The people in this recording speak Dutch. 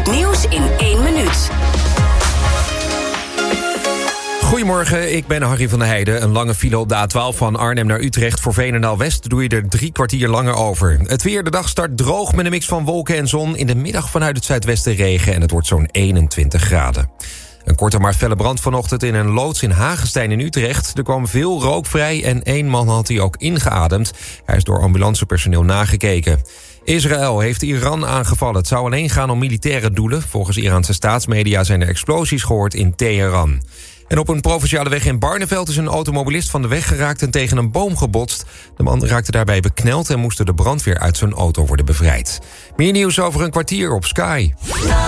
Het nieuws in 1 minuut. Goedemorgen, ik ben Harry van der Heijden. Een lange file op de A12 van Arnhem naar Utrecht. Voor Veenendaal-West doe je er 3 kwartier langer over. Het weer, de dag start droog met een mix van wolken en zon. In de middag vanuit het zuidwesten regen en het wordt zo'n 21 graden. Een korte maar felle brand vanochtend in een loods in Hagestein in Utrecht. Er kwam veel rook vrij en 1 man had die ook ingeademd. Hij is door ambulancepersoneel nagekeken. Israël heeft Iran aangevallen. Het zou alleen gaan om militaire doelen. Volgens Iraanse staatsmedia zijn er explosies gehoord in Teheran. En op een provinciale weg in Barneveld is een automobilist van de weg geraakt en tegen een boom gebotst. De man raakte daarbij bekneld en moest door de brandweer uit zijn auto worden bevrijd. Meer nieuws over een kwartier op Sky.